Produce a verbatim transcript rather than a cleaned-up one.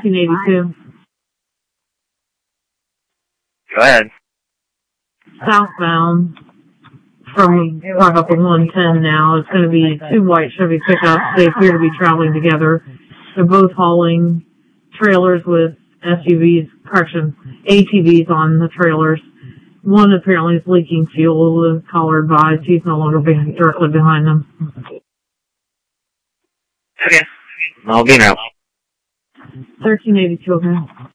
thirteen eighty-two. Go ahead. Southbound from right up to one ten now. It's going to be two white Chevy pickups. They appear to be traveling together. They're both hauling trailers with S U Vs, correction, A T Vs on the trailers. One apparently is leaking fuel. The caller advised he's no longer being directly behind them. Okay. I'll be now. thirteen eighty-two, okay.